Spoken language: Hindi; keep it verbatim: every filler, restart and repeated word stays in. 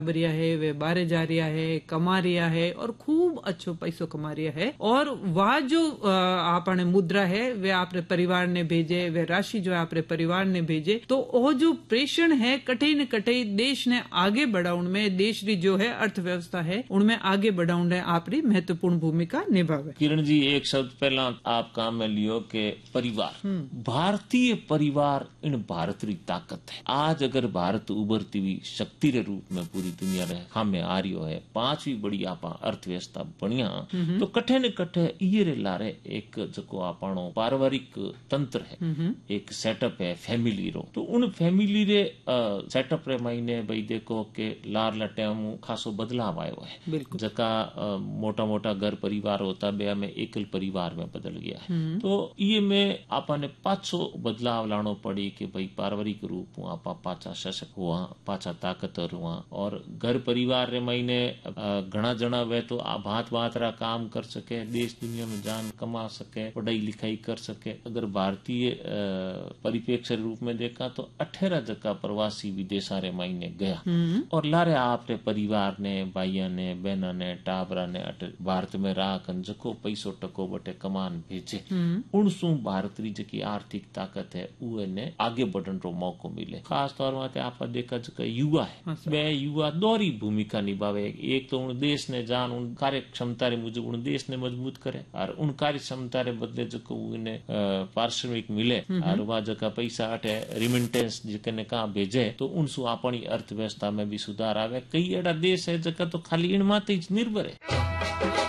बरिया है, वे बाहर जा रिया है, कमा रिया है और खूब अच्छो पैसो कमा रिया है। और वह जो आपने मुद्रा है वे आपरे परिवार ने भेजे, वे राशि जो है आपरे परिवार ने भेजे, तो वो जो प्रेषण है कटे न कटे देश ने आगे बढ़ाउन में, देश की जो है अर्थव्यवस्था है उनमें आगे बढ़ाउन में आपरी महत्वपूर्ण भूमिका निभावे। किरण जी, एक शब्द पहला आप काम में लियो के परिवार, भारतीय परिवार इन भारत री ताकत है। आज अगर भारत उभरती हुई शक्ति रे रूप में पूरी दुनिया रे सामने आ रियो है, पांचवी बड़ी आपा अर्थव्यवस्था बनिया, तो कठे न कठे ये रे लारे एक जो आपनो पारिवारिक तंत्र है, एक सेटअप है फैमिली रो, तो उन फैमिली रे सेटअप रे महीने भाई देखो के लार लटेम खासो बदलाव आयो है। जका मोटा मोटा घर परिवार होता बे में एकल परिवार में बदल गया है। तो ये में आपने पाछो बदलाव लानो पड़ी कि भाई पारिवारिक रूप में आपा पाछा सशक्त हुआ, पाछा ताकतवर हुआ, और घर परिवार रे महीने घना जना वे तो भात भात रा काम कर सके, देश दुनिया में जान कमा सके, पढ़ाई लिखाई कर सके। अगर भारतीय परिप्रेक्ष्य रूप में देखा तो अठारह जगह प्रवासी विदेशा रे महीने गया, और लारे आपरे परिवार ने, भाइया ने, बहना ने, टाबरा ने भारत में राखन जको पैसो टको बटे कमान भेजे, उनसु भारत री जकी आर्थिक ताकत है उहे ने आगे बढ़न रो मौको मिले। खास तौर माते आपा देखा जका युवा है, वे युवा दोहरी भूमिका निभावे। एक तो उन देश ने जान उन कार्य क्षमता रे मुझे उन देश ने मजबूत करे, और उन कार्य क्षमता रे बदले जको उन्हें पारिश्रमिक मिले, और वह जका पैसा अटे रिमिटेंस जके ने कहा भेजे, तो उनसु अपनी अर्थव्यवस्था में भी सुधार आवे। कई एड़ा देश है जका तो खाली इन माते निर्भर है।